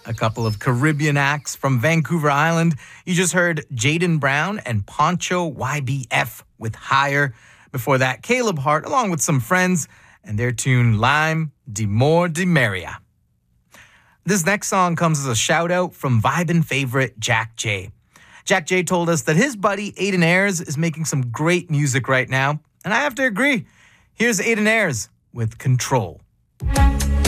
A couple of Caribbean acts from Vancouver Island. You just heard Jaden Brown and Poncho YBF with Higher. Before that, Caleb Hart, along with some friends, and their tune Lime de More de Maria. This next song comes as a shout out from Vibin' favorite Jack J. Jack J told us that his buddy Aiden Ayres is making some great music right now, and I have to agree. Here's Aiden Ayres with Control.